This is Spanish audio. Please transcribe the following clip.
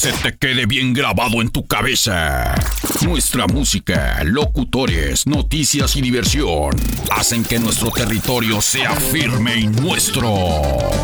se te quede bien grabado en tu cabeza. Nuestra música, locutores, noticias y diversión hacen que nuestro territorio sea firme y nuestro.